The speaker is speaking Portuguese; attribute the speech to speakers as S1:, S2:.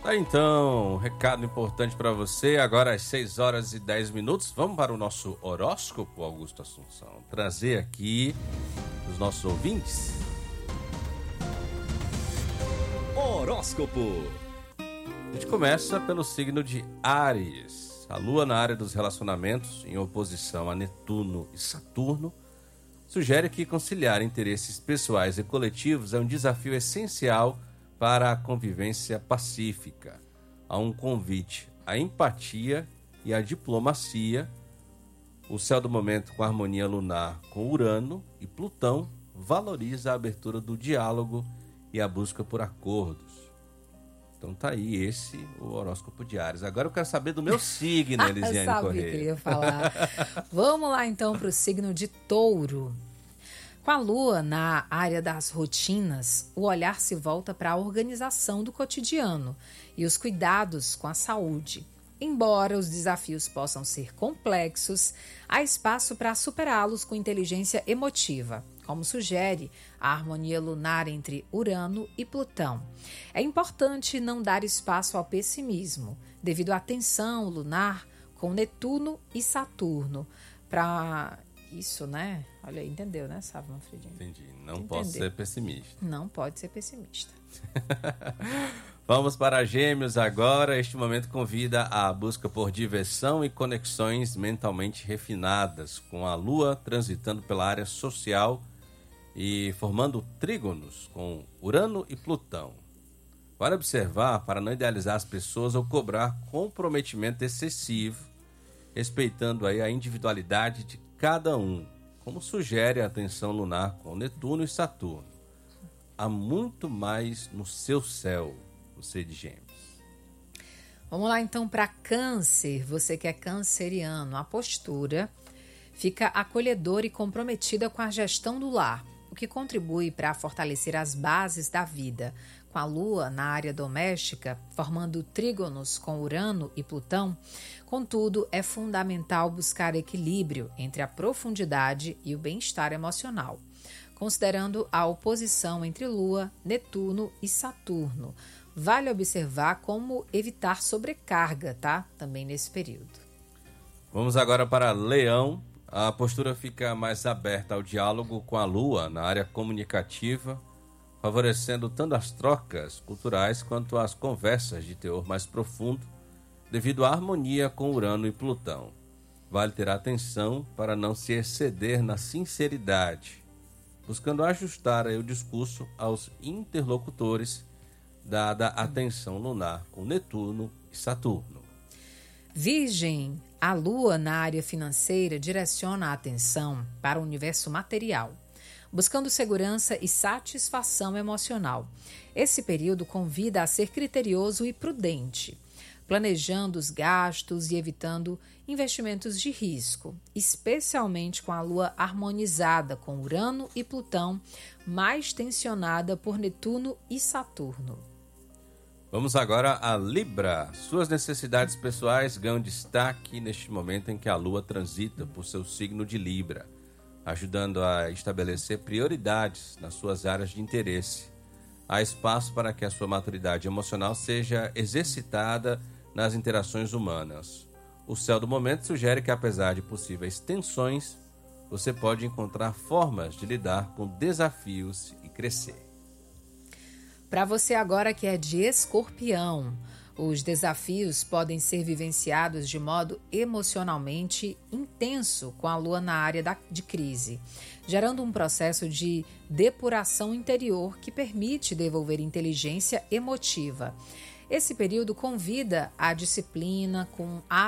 S1: Tá, então, um recado importante para você, agora às 6 horas e 10 minutos, vamos para o nosso horóscopo, Augusto Assunção, trazer aqui os nossos ouvintes.
S2: Horóscopo.
S1: A gente começa pelo signo de Áries. A Lua na área dos relacionamentos, em oposição a Netuno e Saturno, sugere que conciliar interesses pessoais e coletivos é um desafio essencial para a convivência pacífica. Há um convite à empatia e à diplomacia. O céu do momento, com a harmonia lunar com Urano e Plutão, valoriza a abertura do diálogo e a busca por acordos. Então tá aí o horóscopo de Áries. Agora eu quero saber do meu signo, Elisiane
S3: Sabia
S1: Correia.
S3: que eu ia falar. Vamos lá então para o signo de Touro. Com a Lua na área das rotinas, o olhar se volta para a organização do cotidiano e os cuidados com a saúde. Embora os desafios possam ser complexos, há espaço para superá-los com inteligência emotiva, como sugere a harmonia lunar entre Urano e Plutão. É importante não dar espaço ao pessimismo, devido à tensão lunar com Netuno e Saturno. Para isso, né? Olha aí, entendeu, né, Sábio Manfredinho?
S1: Entendi. Não posso ser pessimista.
S3: Não pode ser pessimista.
S1: Vamos para Gêmeos agora. Este momento convida à busca por diversão e conexões mentalmente refinadas, com a Lua transitando pela área social e formando trígonos com Urano e Plutão. Vale observar para não idealizar as pessoas ou cobrar comprometimento excessivo, respeitando aí a individualidade de cada um, como sugere a tensão lunar com Netuno e Saturno. Há muito mais no seu céu, você de Gêmeos.
S3: Vamos lá então para Câncer, você que é canceriano. A postura fica acolhedora e comprometida com a gestão do lar, o que contribui para fortalecer as bases da vida. Com a Lua na área doméstica, formando trígonos com Urano e Plutão, contudo, é fundamental buscar equilíbrio entre a profundidade e o bem-estar emocional, considerando a oposição entre Lua, Netuno e Saturno. Vale observar como evitar sobrecarga, tá? Também nesse período.
S1: Vamos agora para Leão. A postura fica mais aberta ao diálogo com a Lua na área comunicativa, favorecendo tanto as trocas culturais quanto as conversas de teor mais profundo, devido à harmonia com Urano e Plutão. Vale ter atenção para não se exceder na sinceridade, buscando ajustar o discurso aos interlocutores, dada a tensão lunar com Netuno e Saturno.
S3: Virgem, a Lua na área financeira direciona a atenção para o universo material, buscando segurança e satisfação emocional. Esse período convida a ser criterioso e prudente, planejando os gastos e evitando investimentos de risco, especialmente com a Lua harmonizada com Urano e Plutão, mais tensionada por Netuno e Saturno.
S1: Vamos agora a Libra. Suas necessidades pessoais ganham destaque neste momento em que a Lua transita por seu signo de Libra, ajudando a estabelecer prioridades nas suas áreas de interesse. Há espaço para que a sua maturidade emocional seja exercitada nas interações humanas. O céu do momento sugere que, apesar de possíveis tensões, você pode encontrar formas de lidar com desafios e crescer.
S3: Para você agora que é de Escorpião, os desafios podem ser vivenciados de modo emocionalmente intenso com a Lua na área de crise, gerando um processo de depuração interior que permite devolver inteligência emotiva. Esse período convida à disciplina com